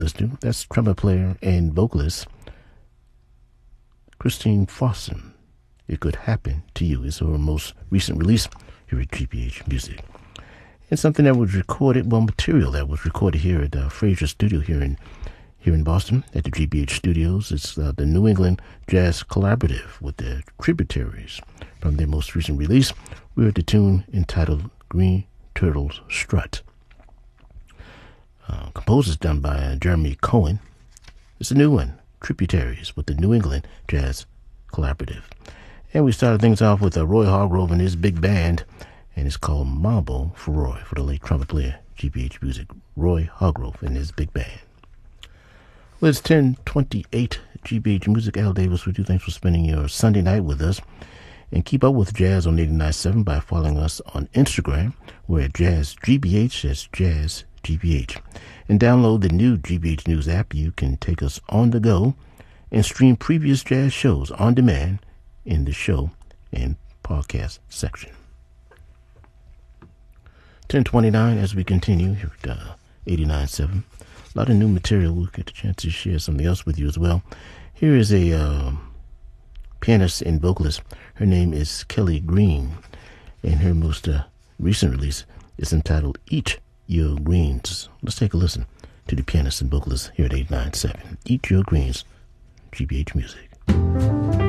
listening. That's trumpet player and vocalist Christine Fossum. It Could Happen to You is her most recent release here at GBH Music. And something that was recorded, material that was recorded here at Fraser Studio here in Boston at the GBH Studios. It's the New England Jazz Collaborative with their Tributaries from their most recent release. We're at the tune entitled Green Turtle's Strut. Composers done by Jeremy Cohen. It's a new one, Tributaries with the New England Jazz Collaborative. And we started things off with Roy Hargrove and his big band, and it's called Mambo for Roy, for the late trumpet player, GBH Music, Roy Hargrove and his big band. Well, it's 10:28, GBH Music. Al Davis with you. Thanks for spending your Sunday night with us. And keep up with Jazz on 89.7 by following us on Instagram. We're at Jazz GBH, that's Jazz GBH. And download the new GBH News app. You can take us on the go and stream previous jazz shows on demand in the show and podcast section. 10:29 as we continue here at 89.7. A lot of new material. We'll get a chance to share something else with you as well. Here is a pianist and vocalist. Her name is Kelly Green, and her most recent release is entitled Eat Your Greens. Let's take a listen to the pianist and vocalist here at 89.7. Eat Your Greens, GBH Music.